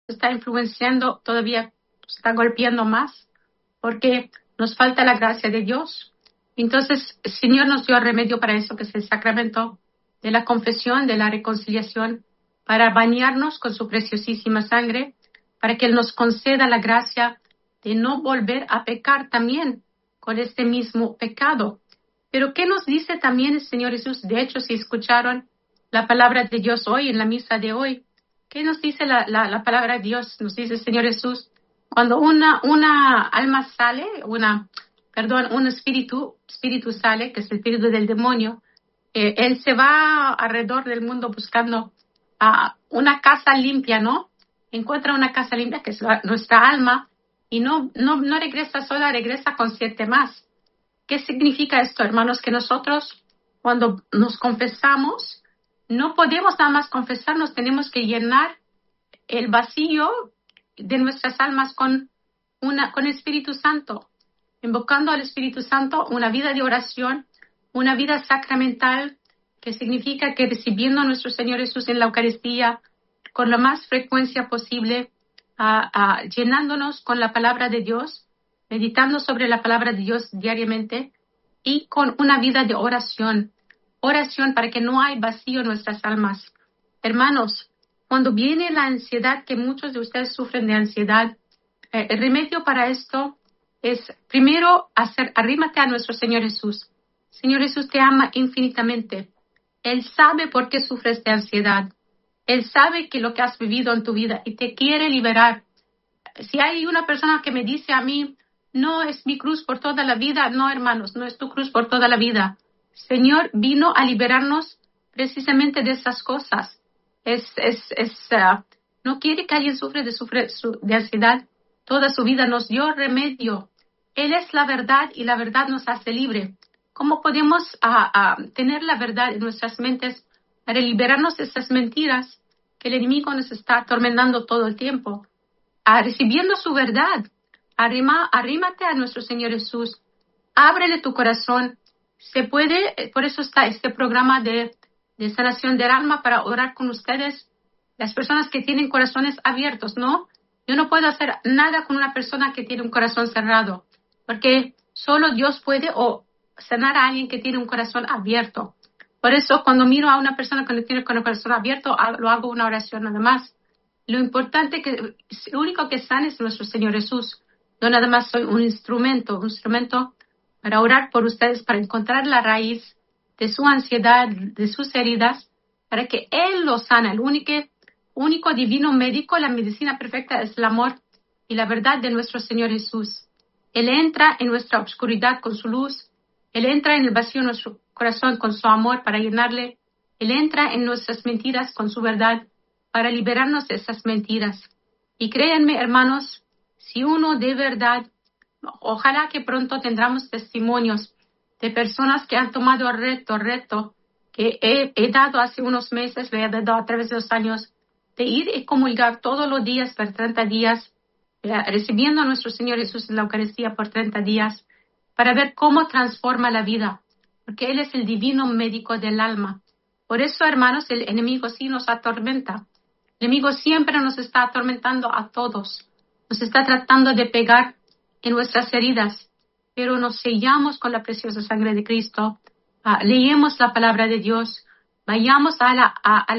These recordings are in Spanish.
está influenciando, todavía está golpeando más, porque nos falta la gracia de Dios. Entonces, el Señor nos dio remedio para eso, que es el sacramento de la confesión, de la reconciliación, para bañarnos con su preciosísima sangre, para que Él nos conceda la gracia de no volver a pecar también con este mismo pecado. Pero ¿qué nos dice también el Señor Jesús? De hecho, si escucharon la palabra de Dios hoy, en la misa de hoy, ¿qué nos dice la palabra de Dios? Nos dice el Señor Jesús, cuando una alma sale, un espíritu sale, que es el espíritu del demonio, él se va alrededor del mundo buscando una casa limpia, ¿no? Encuentra una casa limpia, que es nuestra alma, y no regresa sola, regresa con 7 más. ¿Qué significa esto, hermanos? Que nosotros, cuando nos confesamos, no podemos nada más confesarnos, tenemos que llenar el vacío de nuestras almas con el Espíritu Santo, invocando al Espíritu Santo, una vida de oración, una vida sacramental, que significa que recibiendo a nuestro Señor Jesús en la Eucaristía con la más frecuencia posible, llenándonos con la palabra de Dios, meditando sobre la palabra de Dios diariamente y con una vida de oración para que no haya vacío en nuestras almas. Hermanos, cuando viene la ansiedad, que muchos de ustedes sufren de ansiedad, el remedio para esto es primero arrímate a nuestro Señor Jesús. Señor Jesús te ama infinitamente. Él sabe por qué sufres de ansiedad. Él sabe que lo que has vivido en tu vida y te quiere liberar. Si hay una persona que me dice a mí, no es mi cruz por toda la vida, no, hermanos, no es tu cruz por toda la vida. Señor vino a liberarnos precisamente de esas cosas. No quiere que alguien sufra de ansiedad toda su vida. Nos dio remedio. Él es la verdad y la verdad nos hace libre. ¿Cómo podemos tener la verdad en nuestras mentes para liberarnos de esas mentiras que el enemigo nos está atormentando todo el tiempo? Recibiendo su verdad. Arrímate a nuestro Señor Jesús. Ábrele tu corazón. Se puede, por eso está este programa de sanación del alma, para orar con ustedes, las personas que tienen corazones abiertos, ¿no? Yo no puedo hacer nada con una persona que tiene un corazón cerrado, porque solo Dios puede sanar a alguien que tiene un corazón abierto. Por eso, cuando miro a una persona que tiene el corazón abierto, lo hago una oración nada más. Lo importante lo único que sana es nuestro Señor Jesús. Yo nada más soy un instrumento para orar por ustedes, para encontrar la raíz de su ansiedad, de sus heridas, para que Él los sana. El único divino médico, la medicina perfecta, es el amor y la verdad de nuestro Señor Jesús. Él entra en nuestra oscuridad con su luz. Él entra en el vacío de nuestro corazón con su amor para llenarle. Él entra en nuestras mentiras con su verdad para liberarnos de esas mentiras. Y créanme, hermanos, si uno de verdad, ojalá que pronto tendremos testimonios de personas que han tomado el reto que he dado hace unos meses, le he dado a través de los años, de ir y comulgar todos los días por 30 días, recibiendo a nuestro Señor Jesús en la Eucaristía por 30 días, para ver cómo transforma la vida, porque Él es el divino médico del alma. Por eso, hermanos, el enemigo sí nos atormenta. El enemigo siempre nos está atormentando a todos. Nos está tratando de pegar en nuestras heridas, pero nos sellamos con la preciosa sangre de Cristo. Leemos la palabra de Dios. Vayamos a la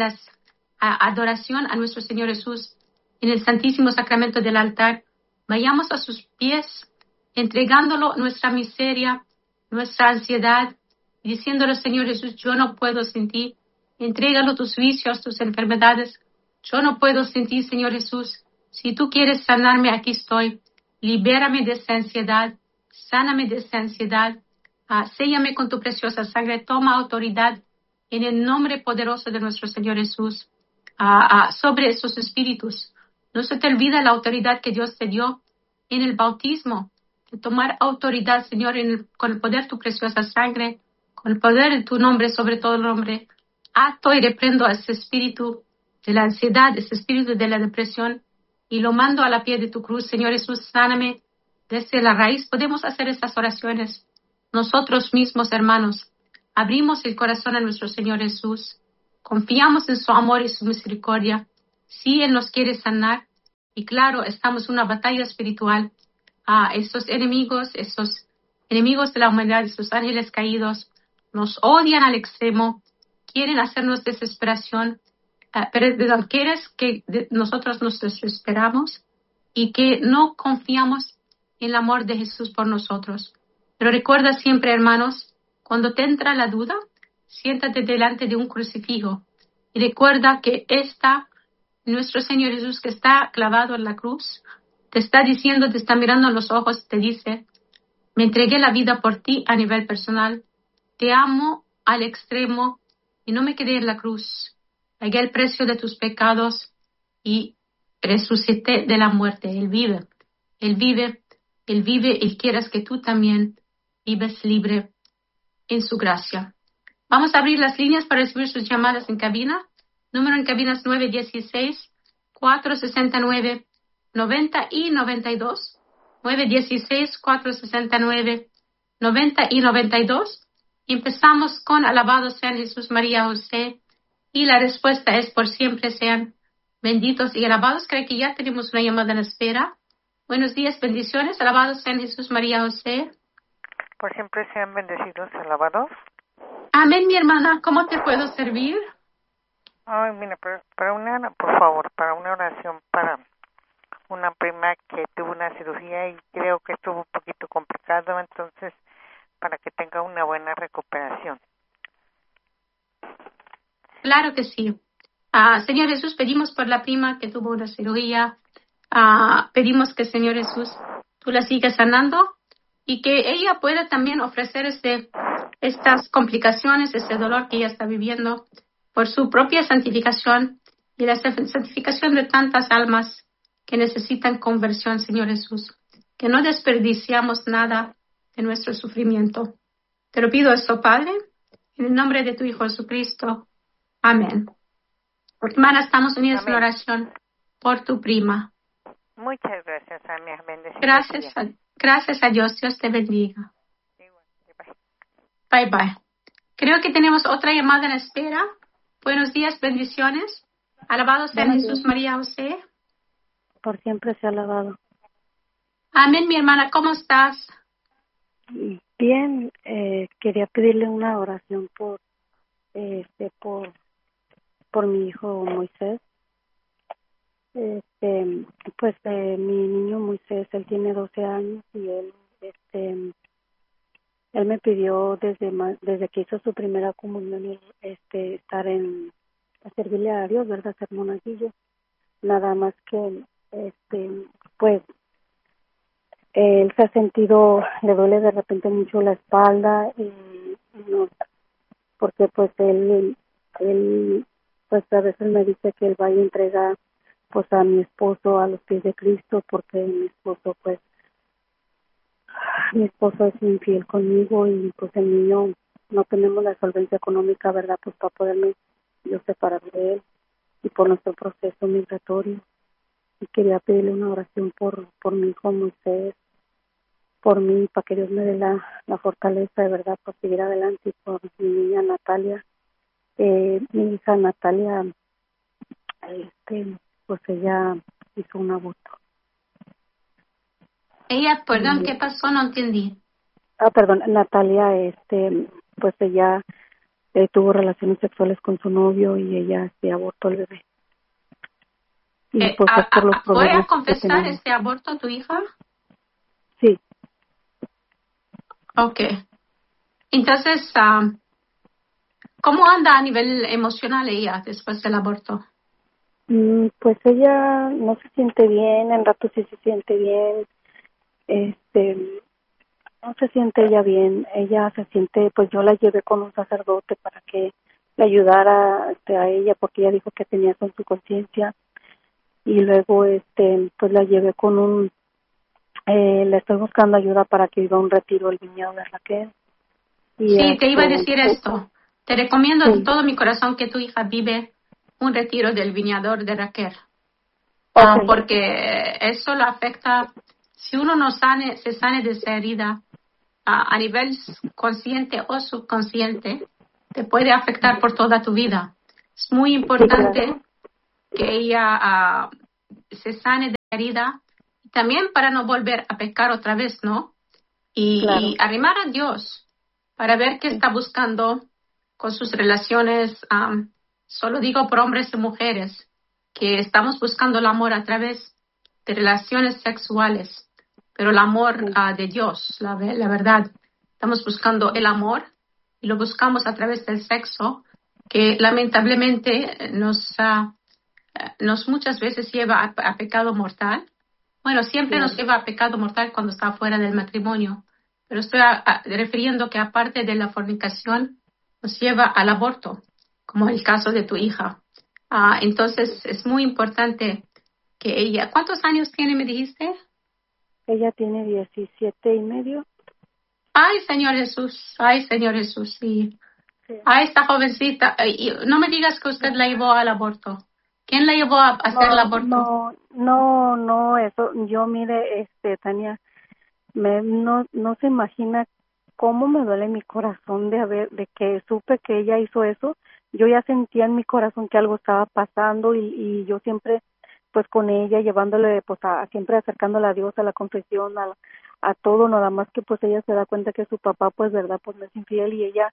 adoración a nuestro Señor Jesús en el Santísimo Sacramento del altar. Vayamos a sus pies, entregándolo nuestra miseria, nuestra ansiedad, diciéndole, Señor Jesús, yo no puedo sin ti. Entrégalo tus vicios, tus enfermedades. Yo no puedo sin ti, Señor Jesús. Si tú quieres sanarme, aquí estoy. Libérame de esa ansiedad. Sáname de esa ansiedad. Séllame con tu preciosa sangre. Toma autoridad en el nombre poderoso de nuestro Señor Jesús sobre esos espíritus. No se te olvida la autoridad que Dios te dio en el bautismo, de tomar autoridad, Señor, con el poder de tu preciosa sangre, con el poder de tu nombre, sobre todo el nombre. Ato y reprendo a ese espíritu de la ansiedad, ese espíritu de la depresión, y lo mando a la pie de tu cruz. Señor Jesús, sáname desde la raíz. Podemos hacer estas oraciones nosotros mismos, hermanos. Abrimos el corazón a nuestro Señor Jesús. Confiamos en su amor y su misericordia. Si Él nos quiere sanar, Y claro, estamos en una batalla espiritual. Esos enemigos de la humanidad, esos ángeles caídos, nos odian al extremo, quieren hacernos desesperación, pero quieres que nosotros nos desesperamos y que no confiamos en el amor de Jesús por nosotros. Pero recuerda siempre, hermanos, cuando te entra la duda, siéntate delante de un crucifijo y recuerda que nuestro Señor Jesús que está clavado en la cruz, te está diciendo, te está mirando en los ojos, te dice: me entregué la vida por ti a nivel personal, te amo al extremo y no me quedé en la cruz. Pagué el precio de tus pecados y resucité de la muerte. Él vive, Él vive, Él vive y quieres que tú también vives libre en su gracia. Vamos a abrir las líneas para recibir sus llamadas en cabina. Número en cabina es 916-469-90 y 92. 916-469-90 y 92. Empezamos con alabados sean Jesús, María, José. Y la respuesta es: por siempre sean benditos y alabados. Creo que ya tenemos una llamada en espera. Buenos días, bendiciones. Alabados sean Jesús, María, José. Por siempre sean bendecidos, alabados. Amén, mi hermana. ¿Cómo te puedo servir? Ay, mira, por favor, para una oración para una prima que tuvo una cirugía y creo que estuvo un poquito complicado, entonces para que tenga una buena recuperación. Claro que sí. Señor Jesús, pedimos por la prima que tuvo una cirugía. Pedimos que, Señor Jesús, tú la sigas sanando y que ella pueda también ofrecer estas complicaciones, ese dolor que ella está viviendo, por su propia santificación y la santificación de tantas almas que necesitan conversión, Señor Jesús. Que no desperdiciamos nada de nuestro sufrimiento. Te lo pido esto, Padre, en el nombre de tu Hijo Jesucristo. Amén. Hermana, estamos unidos en oración por tu prima. Muchas gracias, Ania. Bendecidos. Gracias a Dios. Dios te bendiga. Bye, bye. Creo que tenemos otra llamada en espera. Buenos días, bendiciones. Alabado sea Jesús, María, José. Por siempre sea alabado. Amén, mi hermana. ¿Cómo estás? Bien, quería pedirle una oración por mi hijo Moisés. Mi niño Moisés, él tiene 12 años y él me pidió desde que hizo su primera comunión estar a servirle a Dios, ¿verdad? Ser monaguillo. Nada más que pues él se ha sentido, le duele de repente mucho la espalda y no, porque pues él pues a veces me dice que él va y entrega pues a mi esposo a los pies de Cristo, porque mi esposo es infiel conmigo y pues el niño no tenemos la solvencia económica, ¿verdad? Pues para poderme yo separar de él y por nuestro proceso migratorio. Y quería pedirle una oración por mi hijo Moisés, por mí, para que Dios me dé la fortaleza de verdad para seguir adelante, y por mi niña Natalia. Mi hija Natalia, pues ella hizo un aborto. Ella, perdón, ¿qué pasó? No entendí. Perdón, Natalia, pues ella tuvo relaciones sexuales con su novio y ella abortó al bebé. Y pues es por los ¿Voy problemas a confesar que este aborto a tu hija? Sí. Okay. Entonces, ¿cómo anda a nivel emocional ella después del aborto? Pues ella no se siente bien, en rato sí se siente bien, no se siente ella bien, ella se siente, pues yo la llevé con un sacerdote para que le ayudara a ella, porque ella dijo que tenía con su conciencia, y luego pues la llevé con le estoy buscando ayuda para que iba a un retiro al viñedo de Raquel. Sí, te iba a decir esto. Te recomiendo de todo mi corazón que tu hija vive un retiro del viñador de Raquel. Porque eso lo afecta, si uno no se sane de esa herida a nivel consciente o subconsciente, te puede afectar por toda tu vida. Es muy importante que ella se sane de herida, y también para no volver a pecar otra vez, ¿no? Y arrimar a Dios para ver qué está buscando con sus relaciones. Solo digo por hombres y mujeres, que estamos buscando el amor a través de relaciones sexuales, pero el amor de Dios, la verdad. Estamos buscando el amor y lo buscamos a través del sexo, que lamentablemente nos muchas veces lleva a pecado mortal. Bueno, siempre nos lleva a pecado mortal cuando está fuera del matrimonio, pero estoy refiriendo que aparte de la fornicación, nos lleva al aborto, como el caso de tu hija. Entonces, es muy importante que ella... ¿Cuántos años tiene, me dijiste? Ella tiene 17 y medio. Ay, Señor Jesús, sí. Esta jovencita, y no me digas que usted la llevó al aborto. ¿Quién la llevó a hacer el aborto? No, eso, yo mire, Tania, no se imagina cómo me duele mi corazón de que supe que ella hizo eso. Yo ya sentía en mi corazón que algo estaba pasando y yo siempre, pues con ella, llevándole, pues siempre acercándola a Dios, a la confesión, a todo, nada más que pues ella se da cuenta que su papá, pues verdad, pues no es infiel y ella,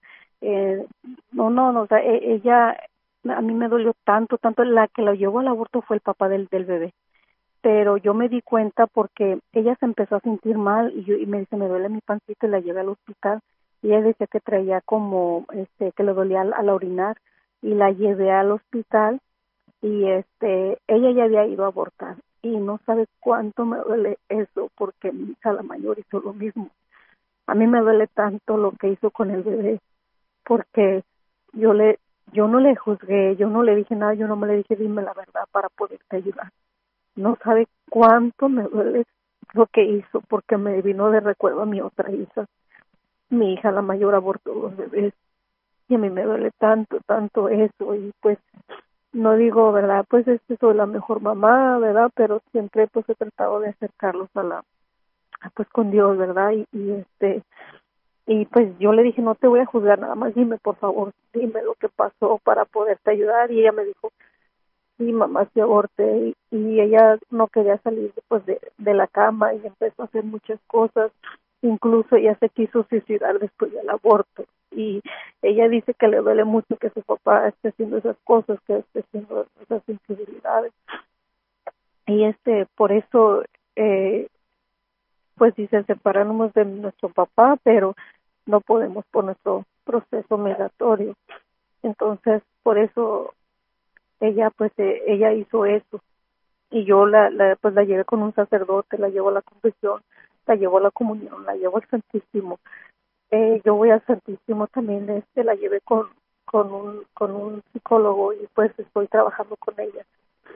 no, o sea, ella, a mí me dolió tanto, la que lo llevó al aborto fue el papá del bebé. Pero yo me di cuenta porque ella se empezó a sentir mal y me dice, me duele mi pancita, y la llevé al hospital y ella decía que traía como, que le dolía al orinar y la llevé al hospital y ella ya había ido a abortar y no sabe cuánto me duele eso porque mi hija la mayor hizo lo mismo. A mí me duele tanto lo que hizo con el bebé porque yo no le juzgué, yo no le dije nada, yo no me le dije dime la verdad para poderte ayudar. No sabe cuánto me duele lo que hizo porque me vino de recuerdo a mi otra hija. Mi hija la mayor abortó 2 bebés y a mí me duele tanto eso y pues no digo, ¿verdad? Pues soy la mejor mamá, ¿verdad? Pero siempre pues he tratado de acercarlos pues con Dios, ¿verdad? Y pues yo le dije, no te voy a juzgar, nada más dime, por favor, dime lo que pasó para poderte ayudar. Y ella me dijo, sí, mamá, sí aborté. Y ella no quería salir pues de la cama y empezó a hacer muchas cosas. Incluso ella se quiso suicidar después del aborto. Y ella dice que le duele mucho que su papá esté haciendo esas cosas, que esté haciendo esas infidelidades. Y por eso, pues dice, separarnos de nuestro papá, pero no podemos por nuestro proceso migratorio. Entonces, por eso ella hizo eso. Y yo pues la llevé con un sacerdote, la llevo a la confesión, la llevo a la comunión, la llevo al Santísimo. Yo voy al Santísimo también, la llevé con un psicólogo y pues estoy trabajando con ella.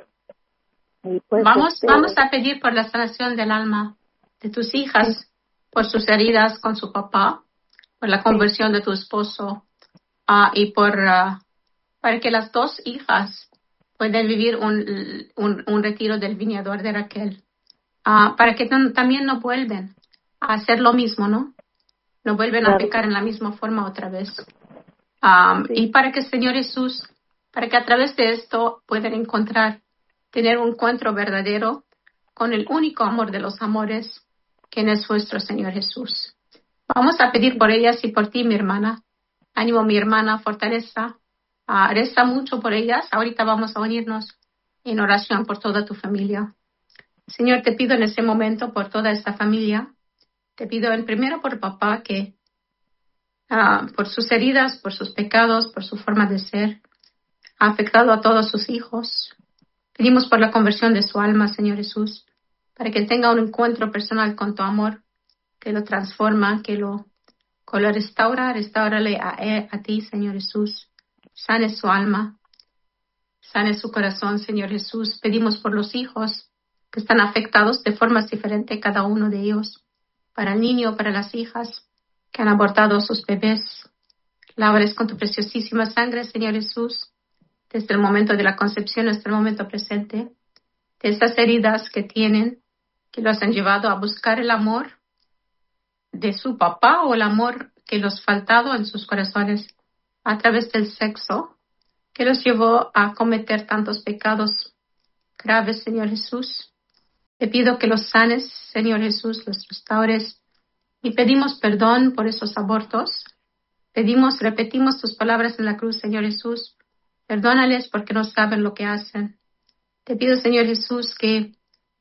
Y pues vamos a pedir por la sanación del alma de tus hijas, por sus heridas con su papá, por la conversión de tu esposo, y para que las dos hijas puedan vivir un retiro del viñador de Raquel, para que también no vuelven a hacer lo mismo, ¿no? No vuelven a pecar en la misma forma otra vez. Y para que, Señor Jesús, para que a través de esto puedan tener un encuentro verdadero con el único amor de los amores, que es nuestro Señor Jesús. Vamos a pedir por ellas y por ti, mi hermana. Ánimo, mi hermana, fortaleza. Reza mucho por ellas. Ahorita vamos a unirnos en oración por toda tu familia. Señor, te pido en este momento por toda esta familia. Te pido primero por papá, que por sus heridas, por sus pecados, por su forma de ser, ha afectado a todos sus hijos. Pedimos por la conversión de su alma, Señor Jesús, para que tenga un encuentro personal con tu amor, que lo transforma, que lo restáurale a ti, Señor Jesús. Sane su alma, sane su corazón, Señor Jesús. Pedimos por los hijos que están afectados de formas diferentes, cada uno de ellos, para el niño, para las hijas que han abortado a sus bebés. Lávales con tu preciosísima sangre, Señor Jesús, desde el momento de la concepción hasta el momento presente, de esas heridas que tienen, que los han llevado a buscar el amor de su papá o el amor que los faltado en sus corazones a través del sexo, que los llevó a cometer tantos pecados graves, Señor Jesús. Te pido que los sanes, Señor Jesús, los restaures. Y pedimos perdón por esos abortos. Repetimos tus palabras en la cruz, Señor Jesús. Perdónales porque no saben lo que hacen. Te pido, Señor Jesús, que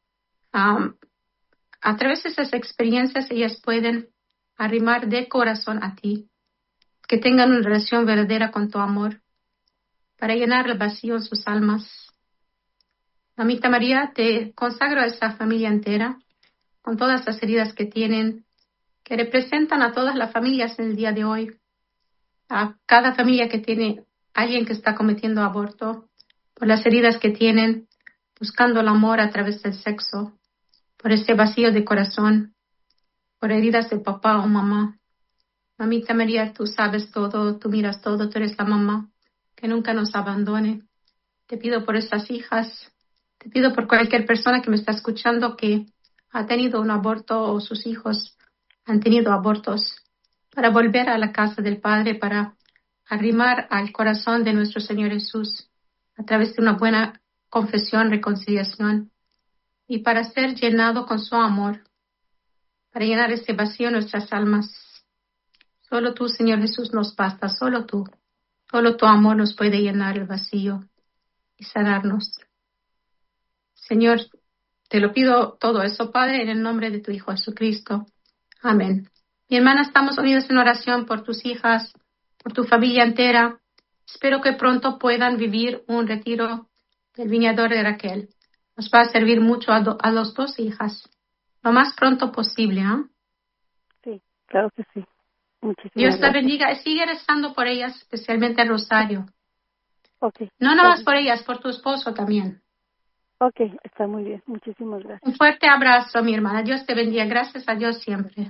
a través de esas experiencias ellas pueden arrimar de corazón a ti, que tengan una relación verdadera con tu amor, para llenar el vacío en sus almas. Mamita María, te consagro a esa familia entera, con todas las heridas que tienen, que representan a todas las familias en el día de hoy, a cada familia que tiene alguien que está cometiendo aborto, por las heridas que tienen, buscando el amor a través del sexo, por ese vacío de corazón, por heridas de papá o mamá. Mamita María, tú sabes todo, tú miras todo, tú eres la mamá, que nunca nos abandone. Te pido por esas hijas, te pido por cualquier persona que me está escuchando que ha tenido un aborto o sus hijos han tenido abortos, para volver a la casa del Padre, para arrimar al corazón de nuestro Señor Jesús a través de una buena confesión, reconciliación, y para ser llenado con su amor, para llenar ese vacío en nuestras almas. Solo tú, Señor Jesús, nos basta, solo tú. Solo tu amor nos puede llenar el vacío y sanarnos. Señor, te lo pido todo eso, Padre, en el nombre de tu Hijo Jesucristo. Amén. Mi hermana, estamos unidos en oración por tus hijas, por tu familia entera. Espero que pronto puedan vivir un retiro del viñador de Raquel. Nos va a servir mucho a los dos hijas, lo más pronto posible. Sí, claro que sí. Muchísimas Dios te gracias. bendiga y sigue rezando por ellas, especialmente el rosario. Okay. No nada más por ellas, por tu esposo también. Ok, está muy bien. Muchísimas gracias. Un fuerte abrazo, mi hermana. Dios te bendiga. Gracias a Dios siempre.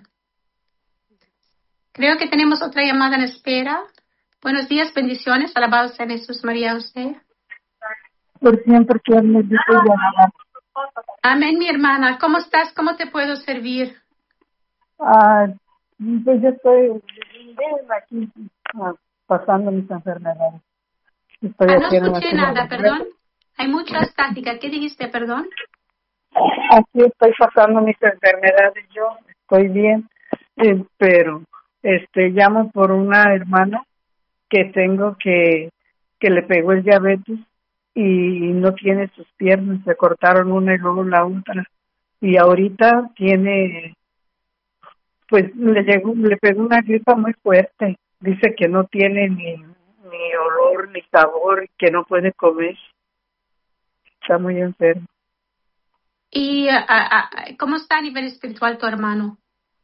Creo que tenemos otra llamada en espera. Buenos días, bendiciones. Alabado sea Jesús, María, usted. Por siempre que me dice llamar. Amén, mi hermana. ¿Cómo estás? ¿Cómo te puedo servir? Pues yo estoy bien aquí pasando mis enfermedades. Estoy No aquí en escuché la nada, perdón. Hay mucha estática. ¿Qué dijiste, perdón? Aquí estoy pasando mis enfermedades, yo estoy bien, pero llamo por una hermana que tengo que le pegó el diabetes y no tiene sus piernas, se cortaron una y luego la otra, y ahorita tiene, pues le pegó una gripa muy fuerte, dice que no tiene ni olor ni sabor, que no puede comer, está muy enfermo. ¿Y cómo está a nivel espiritual tu hermano?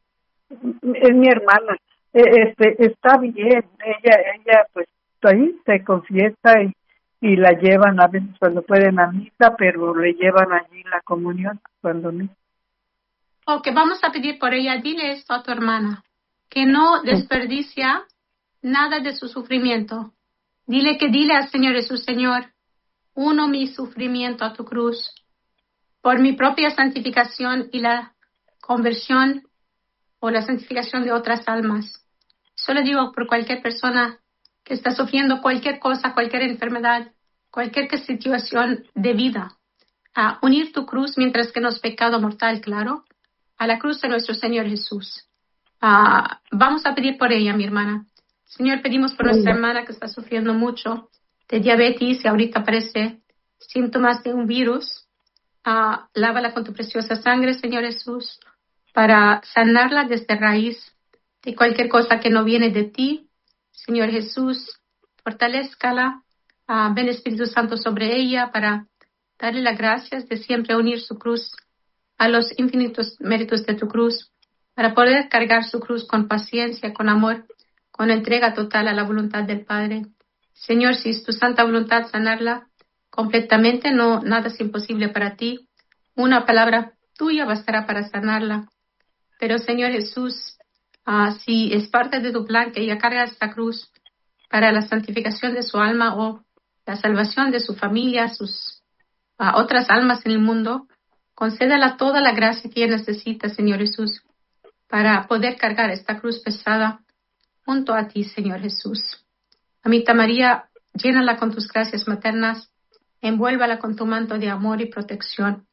Es mi hermana, está bien, ella pues ahí se confiesa y la llevan a veces cuando pueden a misa, pero le llevan allí la comunión cuando no. Ok, vamos a pedir por ella. Dile esto a tu hermana, que no desperdicia nada de su sufrimiento. Dile al Señor Jesús, Señor, uno mi sufrimiento a tu cruz, por mi propia santificación y la conversión o la santificación de otras almas. Solo digo por cualquier persona que está sufriendo cualquier cosa, cualquier enfermedad, cualquier situación de vida, a unir tu cruz mientras que no es pecado mortal, claro, a la cruz de nuestro Señor Jesús. Vamos a pedir por ella, mi hermana. Señor, pedimos por nuestra hermana que está sufriendo mucho de diabetes y ahorita aparece síntomas de un virus. Lávala con tu preciosa sangre, Señor Jesús, para sanarla desde raíz de cualquier cosa que no viene de ti. Señor Jesús, fortalézcala. Ven Espíritu Santo sobre ella para darle las gracias de siempre unir su cruz a los infinitos méritos de tu cruz, para poder cargar su cruz con paciencia, con amor, con entrega total a la voluntad del Padre. Señor, si es tu santa voluntad sanarla completamente, no, nada es imposible para ti. Una palabra tuya bastará para sanarla. Pero, Señor Jesús, si es parte de tu plan que ella carga esta cruz para la santificación de su alma o la salvación de su familia, sus otras almas en el mundo, concédala toda la gracia que ella necesita, Señor Jesús, para poder cargar esta cruz pesada junto a ti, Señor Jesús. Mamita María, llénala con tus gracias maternas, envuélvala con tu manto de amor y protección.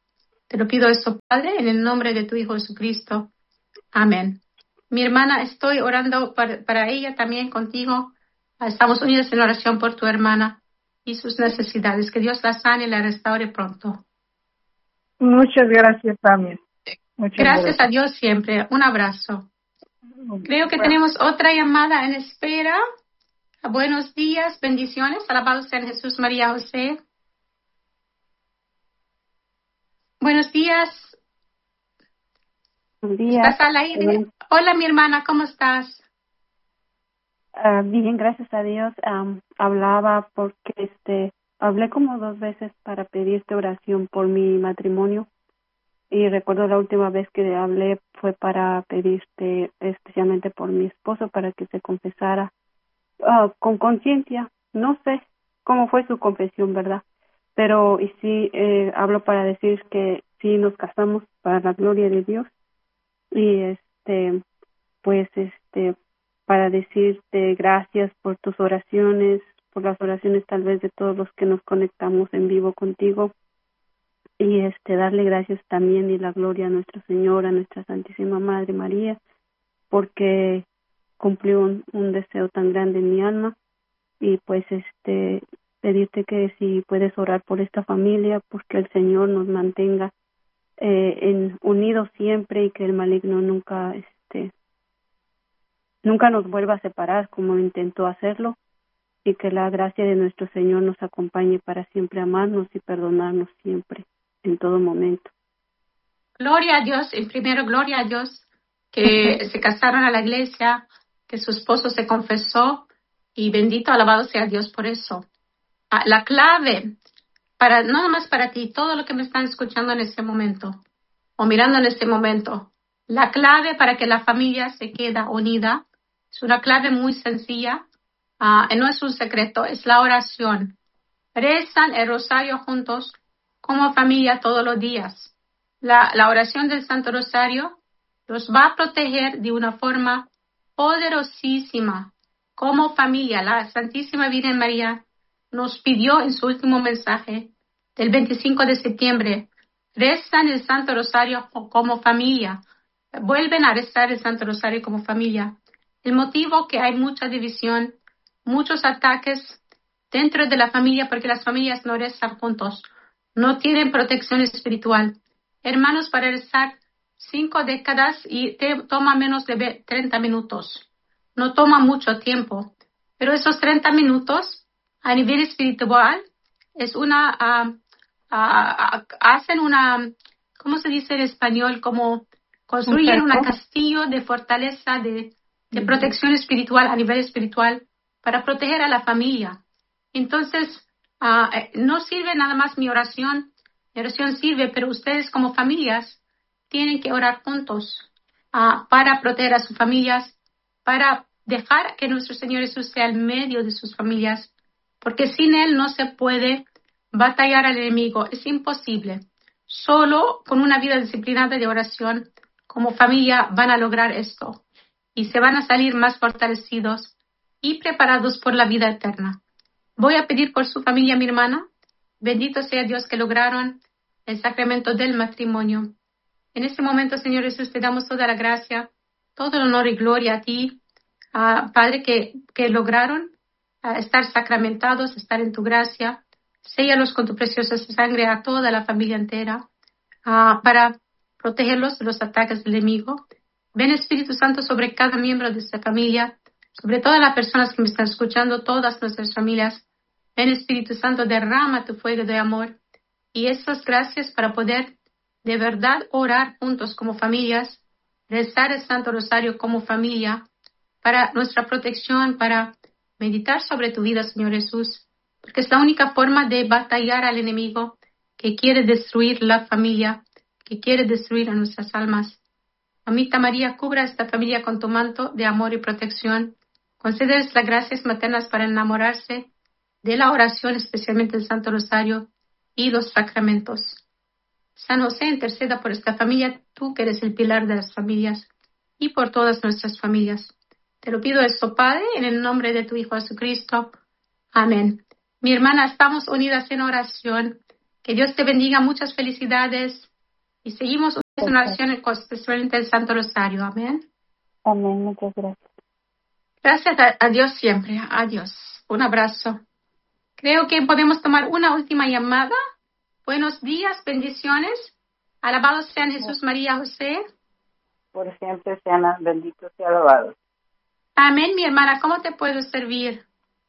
Te lo pido esto, Padre, en el nombre de tu Hijo Jesucristo. Amén. Mi hermana, estoy orando para ella también contigo. Estamos unidas en oración por tu hermana y sus necesidades. Que Dios la sane y la restaure pronto. Muchas gracias también. Muchas Gracias a Dios siempre. Un abrazo. Creo que tenemos otra llamada en espera. Buenos días, bendiciones. Alabado sea Jesús, María, José. Buenos días. Buenos días. ¿Estás al aire? Hola, mi hermana, ¿cómo estás? Bien, gracias a Dios. Hablaba porque hablé como 2 veces para pedirte oración por mi matrimonio. Y recuerdo la última vez que hablé fue para pedirte especialmente por mi esposo para que se confesara con conciencia. No sé cómo fue su confesión, ¿verdad? Pero y sí hablo para decir que sí nos casamos para la gloria de Dios. Y pues para decirte gracias por tus oraciones, por las oraciones tal vez de todos los que nos conectamos en vivo contigo. Y darle gracias también y la gloria a nuestro Señor, a nuestra Santísima Madre María, porque cumplió un deseo tan grande en mi alma. Y pues pedirte que si puedes orar por esta familia, porque el Señor nos mantenga unidos siempre y que el maligno nunca nos vuelva a separar como intentó hacerlo, y que la gracia de nuestro Señor nos acompañe para siempre amarnos y perdonarnos siempre, en todo momento. Gloria a Dios, en primero gloria a Dios que se casaron a la iglesia, que su esposo se confesó, y bendito, alabado sea Dios por eso. La clave, no nada más para ti, todo lo que me están escuchando en este momento, o mirando en este momento, la clave para que la familia se quede unida, es una clave muy sencilla, no es un secreto, es la oración. Rezan el rosario juntos como familia todos los días. La oración del Santo Rosario los va a proteger de una forma poderosísima. Como familia, la Santísima Virgen María nos pidió en su último mensaje del 25 de septiembre, rezan el Santo Rosario como familia. Vuelven a rezar el Santo Rosario como familia. El motivo que hay mucha división, muchos ataques dentro de la familia, porque las familias no rezan juntos, no tienen protección espiritual. Hermanos, para rezar 5 décadas y toma menos de 30 minutos. No toma mucho tiempo, pero esos 30 minutos a nivel espiritual es hacen una, ¿cómo se dice en español? Como construyen un castillo de fortaleza, de protección espiritual a nivel espiritual para proteger a la familia. Entonces, no sirve nada más mi oración sirve, pero ustedes como familias tienen que orar juntos para proteger a sus familias, para dejar que nuestro Señor Jesús sea el medio de sus familias, porque sin Él no se puede batallar al enemigo, es imposible. Solo con una vida disciplinada de oración, como familia, van a lograr esto y se van a salir más fortalecidos y preparados por la vida eterna. Voy a pedir por su familia, mi hermana. Bendito sea Dios que lograron el sacramento del matrimonio. En este momento, Señor Jesús, te damos toda la gracia, todo el honor y gloria a ti, Padre, que lograron estar sacramentados, estar en tu gracia. Séllalos con tu preciosa sangre a toda la familia entera, para protegerlos de los ataques del enemigo. Ven, Espíritu Santo, sobre cada miembro de esta familia, sobre todas las personas que me están escuchando, todas nuestras familias. Ven, Espíritu Santo, derrama tu fuego de amor y estas gracias para poder de verdad orar juntos como familias, rezar el Santo Rosario como familia, para nuestra protección, para meditar sobre tu vida, Señor Jesús, porque es la única forma de batallar al enemigo que quiere destruir la familia, que quiere destruir a nuestras almas. Mamita María, cubra esta familia con tu manto de amor y protección. Concédeles las gracias maternas para enamorarse de la oración, especialmente el Santo Rosario y los sacramentos. San José, interceda por esta familia, tú que eres el pilar de las familias, y por todas nuestras familias. Te lo pido esto, Padre, en el nombre de tu Hijo Jesucristo. Amén. Mi hermana, estamos unidas en oración. Que Dios te bendiga. Muchas felicidades. Y seguimos una oración especialmente el Santo Rosario. Amén. Amén, muchas gracias. Gracias a Dios siempre. A Dios. Un abrazo. Creo que podemos tomar una última llamada. Buenos días, bendiciones. Alabados sean Jesús, María, José. Por siempre sean benditos y alabados. Amén, mi hermana. ¿Cómo te puedo servir?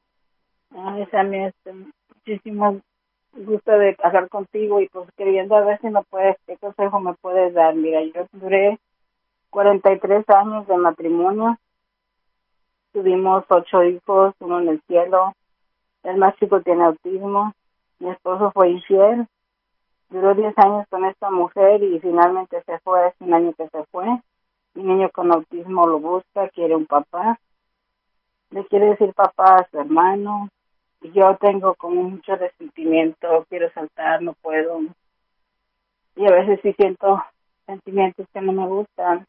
A mí muchísimo gusto de hablar contigo y pues queriendo a ver si me puedes, qué consejo me puedes dar. Mira, yo duré 43 años de matrimonio. Tuvimos 8 hijos, uno en el cielo. El más chico tiene autismo. Mi esposo fue infiel. Duró 10 años con esta mujer y finalmente se fue. Hace un año que se fue. Mi niño con autismo lo busca, quiere un papá. Le quiere decir papá a su hermano. Y yo tengo como mucho resentimiento. Quiero saltar, no puedo. Y a veces sí siento sentimientos que no me gustan.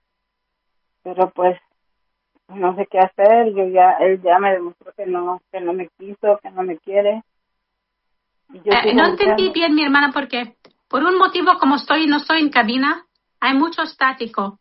Pero pues no sé qué hacer. Él ya me demostró que no me quiso, que no me quiere. Y yo No entendí bien, mi hermana, porque por un motivo como no estoy en cabina, hay mucho estático.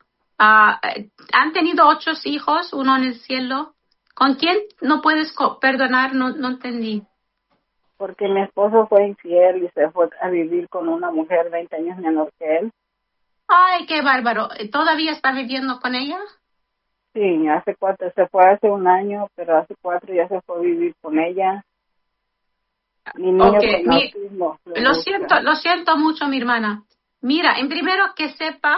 Han tenido 8 hijos, uno en el cielo. ¿Con quién no puedes perdonar? No entendí. Porque mi esposo fue infiel y se fue a vivir con una mujer 20 años menor que él. Ay, qué bárbaro. ¿Todavía está viviendo con ella? Sí, se fue hace un año, pero hace 4 ya se fue a vivir con ella. Mi niño con autismo. Lo siento mucho, mi hermana. Mira, en primero que sepa,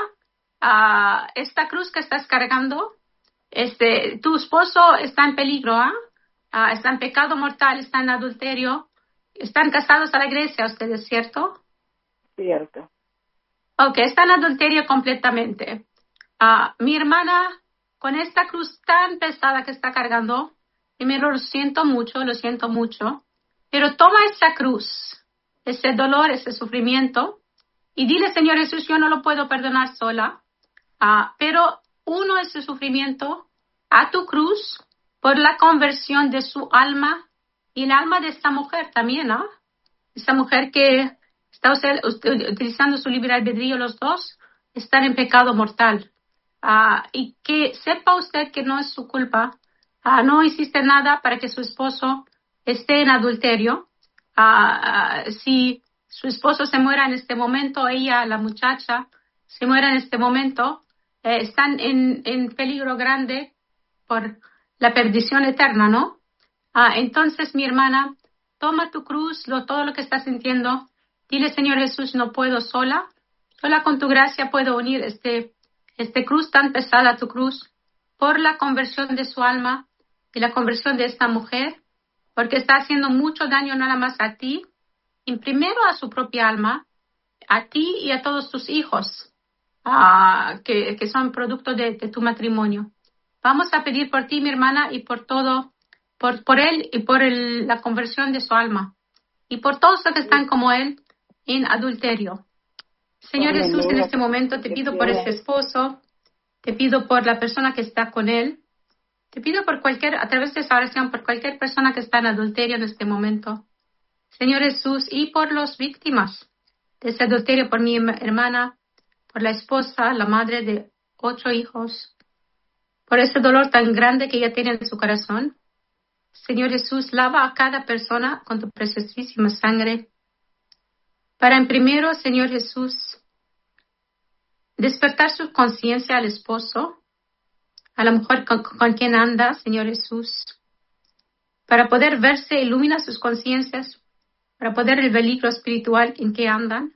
esta cruz que estás cargando, tu esposo está en peligro, está en pecado mortal, está en adulterio. Están casados a la iglesia ustedes, ¿cierto? Cierto. Ok, está en adulterio completamente. Mi hermana, con esta cruz tan pesada que está cargando, primero lo siento mucho, pero toma esa cruz, ese dolor, ese sufrimiento, y dile, Señor Jesús, yo no lo puedo perdonar sola, pero uno ese sufrimiento a tu cruz por la conversión de su alma y el alma de esta mujer también, esta mujer que está utilizando su libre albedrío, los dos están en pecado mortal. Y que sepa usted que no es su culpa, no hiciste nada para que su esposo esté en adulterio. Si su esposo se muera en este momento, ella, la muchacha, se muera en este momento, están en peligro grande por la perdición eterna, ¿no? Entonces, mi hermana, toma tu cruz, todo lo que estás sintiendo, dile, Señor Jesús, no puedo sola con tu gracia puedo unir este cruz tan pesada a tu cruz por la conversión de su alma y la conversión de esta mujer, porque está haciendo mucho daño nada más a ti, y primero a su propia alma, a ti y a todos tus hijos, que son producto de tu matrimonio. Vamos a pedir por ti, mi hermana, y por todo, por él y por la conversión de su alma, y por todos los que están como él en adulterio. Señor Jesús, en este momento te pido por ese esposo, te pido por la persona que está con él, te pido a través de esa oración, por cualquier persona que está en adulterio en este momento. Señor Jesús, y por las víctimas de ese adulterio, por mi hermana, por la esposa, la madre de 8 hijos, por ese dolor tan grande que ella tiene en su corazón. Señor Jesús, lava a cada persona con tu preciosísima sangre. Para en primero, Señor Jesús, despertar su conciencia al esposo, a la mujer con quien anda, Señor Jesús, para poder verse, ilumina sus conciencias, para poder el peligro espiritual en que andan.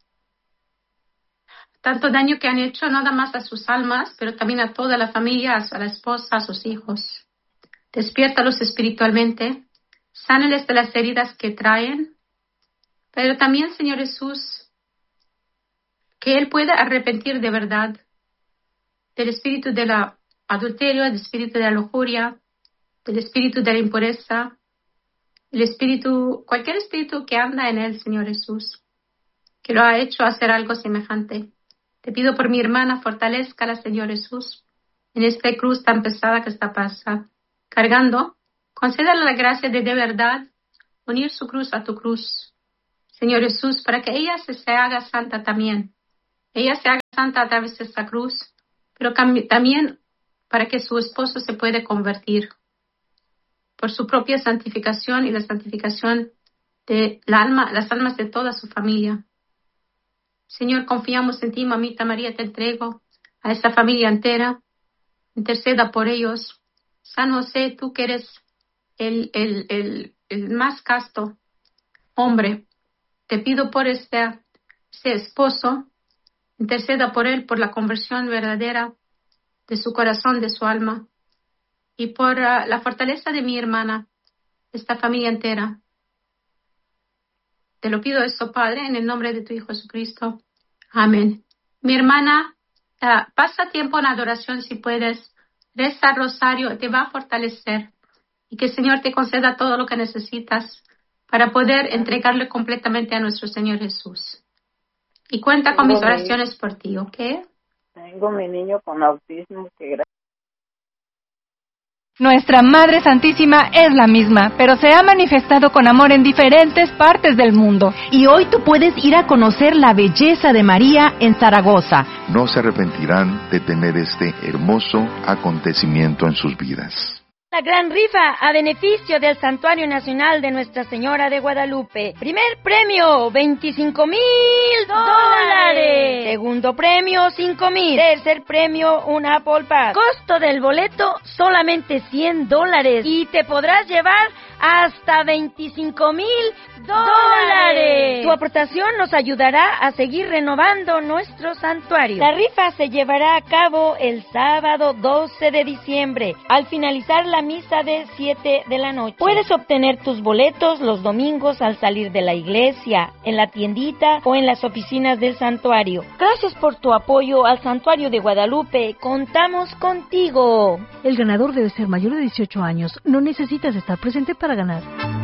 Tanto daño que han hecho nada más a sus almas, pero también a toda la familia, a la esposa, a sus hijos. Despiértalos espiritualmente, sánales de las heridas que traen, pero también, Señor Jesús, que Él pueda arrepentir de verdad del espíritu del adulterio, del espíritu de la lujuria, del espíritu de la impureza, cualquier espíritu que anda en Él, Señor Jesús, que lo ha hecho hacer algo semejante. Te pido por mi hermana, fortalézcala, Señor Jesús, en esta cruz tan pesada que está cargando. Concédale la gracia de verdad unir su cruz a tu cruz, Señor Jesús, para que ella se haga santa también. ella se haga santa a través de esta cruz, pero también para que su esposo se pueda convertir por su propia santificación y la santificación de las almas de toda su familia. Señor, confiamos en ti, mamita María, te entrego a esta familia entera. Interceda por ellos. San José, tú que eres el más casto hombre, te pido por ese esposo, interceda por él, por la conversión verdadera de su corazón, de su alma, y por la fortaleza de mi hermana, esta familia entera. Te lo pido esto, Padre, en el nombre de tu Hijo Jesucristo. Amén. Mi hermana, pasa tiempo en adoración si puedes. Reza el rosario, te va a fortalecer. Y que el Señor te conceda todo lo que necesitas para poder entregarle completamente a nuestro Señor Jesús. Y cuenta con mis oraciones por ti, ¿ok? Tengo mi niño con autismo, que gracias. Nuestra Madre Santísima es la misma, pero se ha manifestado con amor en diferentes partes del mundo. Y hoy tú puedes ir a conocer la belleza de María en Zaragoza. No se arrepentirán de tener este hermoso acontecimiento en sus vidas. La gran rifa a beneficio del Santuario Nacional de Nuestra Señora de Guadalupe. Primer premio, $25,000. Segundo premio, $5,000. Tercer premio, un Apple Pass. Costo del boleto, solamente $100. Y te podrás llevar hasta $25,000. Tu aportación nos ayudará a seguir renovando nuestro santuario. La rifa se llevará a cabo el sábado 12 de diciembre, al finalizar la misa de 7 de la noche. Puedes obtener tus boletos los domingos al salir de la iglesia, en la tiendita o en las oficinas del santuario. Gracias por tu apoyo al Santuario de Guadalupe. Contamos contigo. El ganador debe ser mayor de 18 años. No necesitas estar presente para ganar.